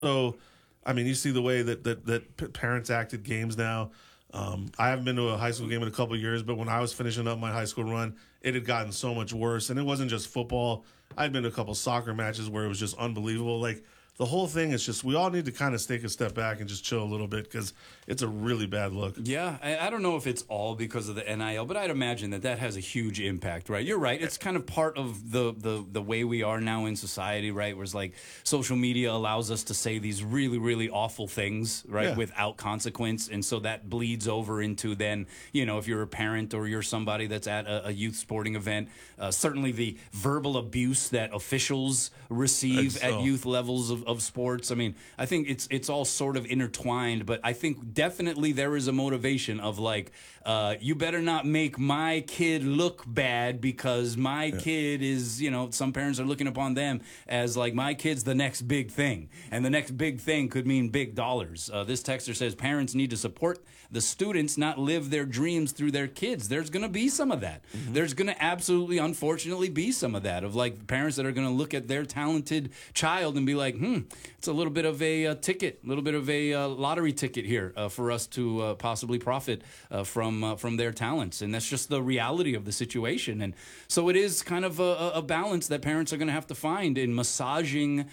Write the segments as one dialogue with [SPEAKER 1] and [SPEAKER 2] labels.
[SPEAKER 1] So, I mean, you see the way that parents act at games now. I haven't been to a high school game in a couple of years, but when I was finishing up my high school run, it had gotten so much worse. And it wasn't just football. I'd been to a couple soccer matches where it was just unbelievable. Like, the whole thing is just, we all need to kind of take a step back and just chill a little bit because it's a really bad look.
[SPEAKER 2] Yeah, I don't know if it's all because of the NIL, but I'd imagine that has a huge impact, right? You're right. It's kind of part of the way we are now in society, right? Where it's like social media allows us to say these really, really awful things, right, without consequence. And so that bleeds over into then, if you're a parent or you're somebody that's at a youth sporting event, certainly the verbal abuse that officials receive at youth levels of sports. I mean, I think it's all sort of intertwined, but I think definitely there is a motivation of like, you better not make my kid look bad because my kid is, some parents are looking upon them as like, my kid's the next big thing. And the next big thing could mean big dollars. This texter says parents need to support the students, not live their dreams through their kids. There's going to be some of that. Mm-hmm. There's going to absolutely, unfortunately, be some of that of like parents that are going to look at their talented child and be like, it's a little bit of a ticket, a little bit of a lottery ticket here for us to possibly profit from their talents. And that's just the reality of the situation. And so it is kind of a balance that parents are going to have to find in massaging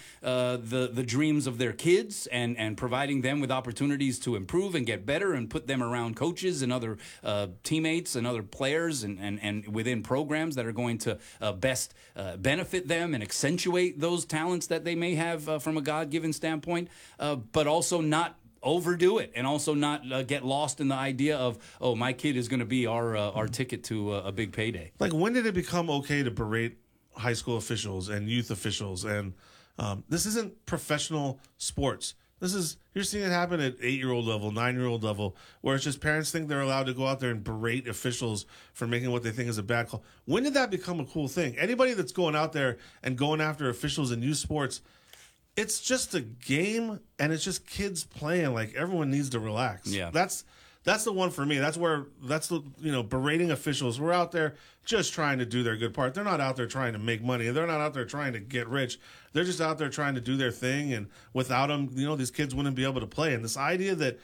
[SPEAKER 2] the dreams of their kids and providing them with opportunities to improve and get better and put them around coaches and other teammates and other players and within programs that are going to best benefit them and accentuate those talents that they may have from a God-given standpoint, but also not overdo it and also not get lost in the idea of, oh, my kid is going to be our ticket to a big payday.
[SPEAKER 1] Like, when did it become okay to berate high school officials and youth officials? And this isn't professional sports. You're seeing it happen at 8-year-old level, 9-year-old level, where it's just parents think they're allowed to go out there and berate officials for making what they think is a bad call. When did that become a cool thing? Anybody that's going out there and going after officials in youth sports, it's just a game and it's just kids playing. Like, everyone needs to relax.
[SPEAKER 2] Yeah.
[SPEAKER 1] That's the one for me. That's the berating officials. We're out there just trying to do their good part. They're not out there trying to make money. They're not out there trying to get rich. They're just out there trying to do their thing. And without them, these kids wouldn't be able to play. And this idea that,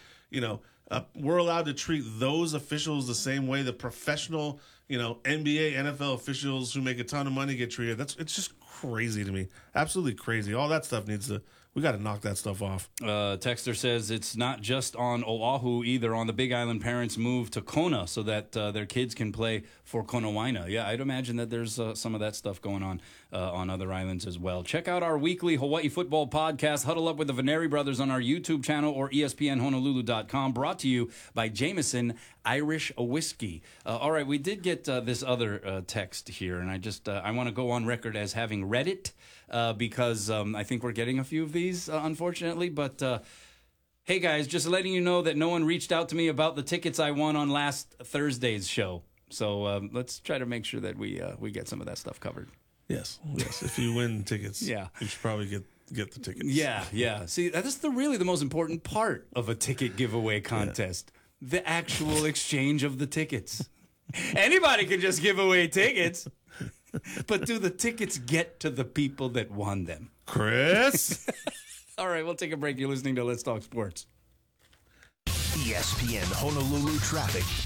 [SPEAKER 1] we're allowed to treat those officials the same way the professional, NBA, NFL officials who make a ton of money get treated. It's just crazy to me. Absolutely crazy. All that stuff we got to knock that stuff off.
[SPEAKER 2] Texter says it's not just on Oahu either. On the Big Island, parents move to Kona so that their kids can play for Konawaina. Yeah, I'd imagine that there's some of that stuff going on other islands as well. Check out our weekly Hawaii football podcast, Huddle Up with the Veneri Brothers, on our YouTube channel or ESPNHonolulu.com. Brought to you by Jameson Irish Whiskey. All right, we did get this other text here, and I want to go on record as having read it because I think we're getting a few of these, unfortunately. But hey, guys, just letting you know that no one reached out to me about the tickets I won on last Thursday's show. So let's try to make sure that we get some of that stuff covered.
[SPEAKER 1] Yes. If you win tickets, you should probably get the tickets.
[SPEAKER 2] Yeah. See, that's really the most important part of a ticket giveaway contest. Yeah. The actual exchange of the tickets. Anybody can just give away tickets, but do the tickets get to the people that won them?
[SPEAKER 1] Chris?
[SPEAKER 2] All right, we'll take a break. You're listening to Let's Talk Sports.
[SPEAKER 3] ESPN Honolulu traffic